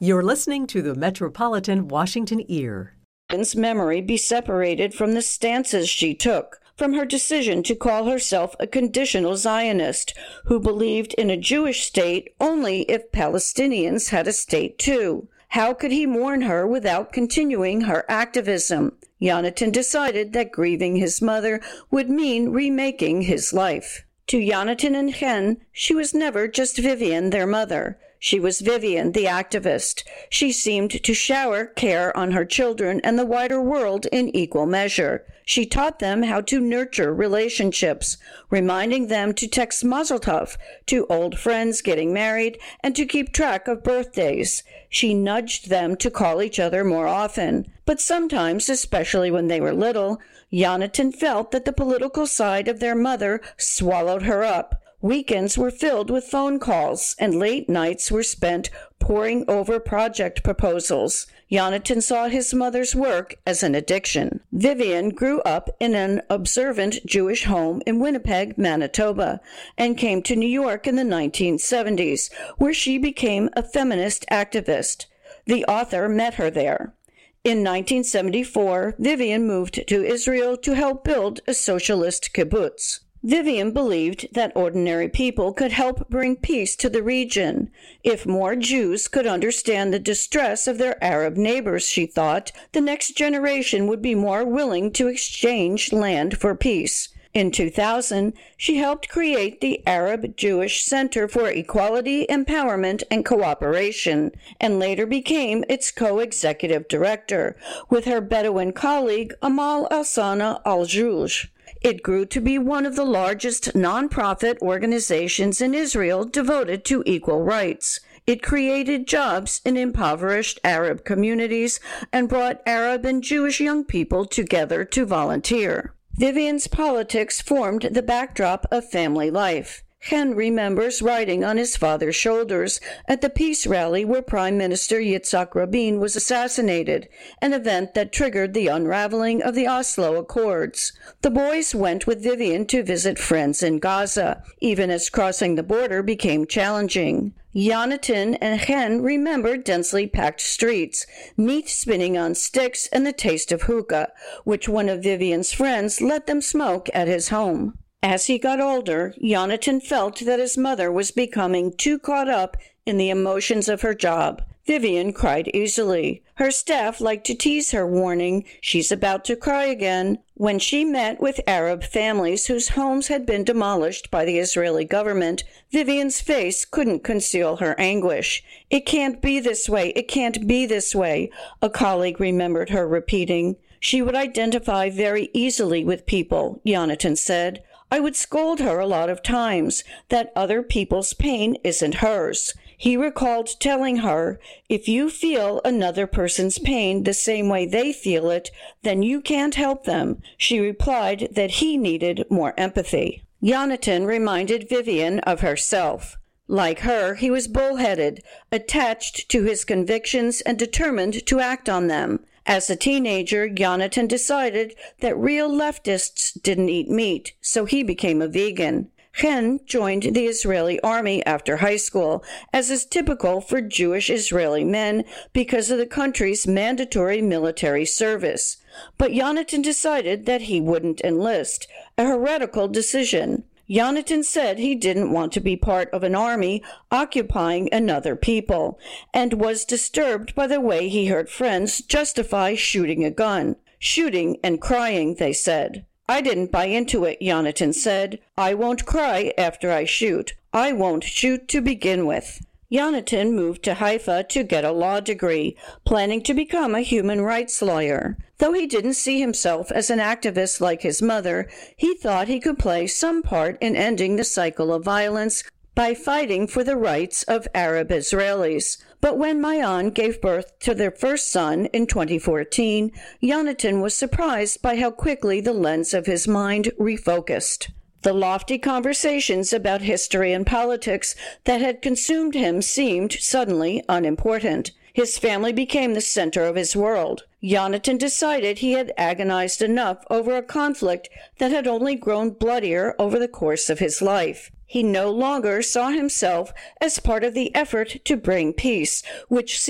You're listening to the Metropolitan Washington Ear. Memory be separated from the stances she took, from her decision to call herself a conditional Zionist, who believed in a Jewish state only if Palestinians had a state too. How could he mourn her without continuing her activism? Yonatan decided that grieving his mother would mean remaking his life. To Yonatan and Chen, she was never just Vivian, their mother. She was Vivian, the activist. She seemed to shower care on her children and the wider world in equal measure. She taught them how to nurture relationships, reminding them to text Mazel Tov to old friends getting married and to keep track of birthdays. She nudged them to call each other more often. But sometimes, especially when they were little, Yonatan felt that the political side of their mother swallowed her up. Weekends were filled with phone calls, and late nights were spent poring over project proposals. Yonatan saw his mother's work as an addiction. Vivian grew up in an observant Jewish home in Winnipeg, Manitoba, and came to New York in the 1970s, where she became a feminist activist. The author met her there. In 1974, Vivian moved to Israel to help build a socialist kibbutz. Vivian believed that ordinary people could help bring peace to the region. If more Jews could understand the distress of their Arab neighbors, she thought, the next generation would be more willing to exchange land for peace. In 2000, she helped create the Arab-Jewish Center for Equality, Empowerment, and Cooperation, and later became its co-executive director, with her Bedouin colleague Amal Alsana Al-Jouj. It grew to be one of the largest nonprofit organizations in Israel devoted to equal rights. It created jobs in impoverished Arab communities and brought Arab and Jewish young people together to volunteer. Vivian's politics formed the backdrop of family life. Chen remembers riding on his father's shoulders at the peace rally where Prime Minister Yitzhak Rabin was assassinated, an event that triggered the unraveling of the Oslo Accords. The boys went with Vivian to visit friends in Gaza, even as crossing the border became challenging. Yonatan and Chen remembered densely packed streets, meat spinning on sticks, and the taste of hookah, which one of Vivian's friends let them smoke at his home. As he got older, Yonatan felt that his mother was becoming too caught up in the emotions of her job. Vivian cried easily. Her staff liked to tease her, warning, "She's about to cry again." When she met with Arab families whose homes had been demolished by the Israeli government, Vivian's face couldn't conceal her anguish. "It can't be this way, it can't be this way," a colleague remembered her repeating. She would identify very easily with people, Yonatan said. "I would scold her a lot of times, that other people's pain isn't hers." He recalled telling her, "If you feel another person's pain the same way they feel it, then you can't help them." She replied that he needed more empathy. Yonatan reminded Vivian of herself. Like her, he was bullheaded, attached to his convictions and determined to act on them. As a teenager, Yonatan decided that real leftists didn't eat meat, so he became a vegan. Chen joined the Israeli army after high school, as is typical for Jewish Israeli men because of the country's mandatory military service. But Yonatan decided that he wouldn't enlist, a heretical decision. Yonatan said he didn't want to be part of an army occupying another people, and was disturbed by the way he heard friends justify shooting a gun. Shooting and crying, they said. "I didn't buy into it," Yonatan said. "I won't cry after I shoot. I won't shoot to begin with." Yonatan moved to Haifa to get a law degree, planning to become a human rights lawyer. Though he didn't see himself as an activist like his mother, he thought he could play some part in ending the cycle of violence by fighting for the rights of Arab Israelis. But when Mayan gave birth to their first son in 2014, Yonatan was surprised by how quickly the lens of his mind refocused. The lofty conversations about history and politics that had consumed him seemed suddenly unimportant. His family became the center of his world. Yonatan decided he had agonized enough over a conflict that had only grown bloodier over the course of his life. He no longer saw himself as part of the effort to bring peace, which